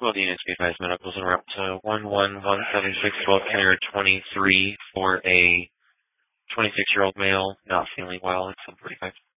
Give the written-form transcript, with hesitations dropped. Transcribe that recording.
Well, the units be advised medicals en route to 11176 Carrier 23 for a 26-year-old male not feeling well at 7:45.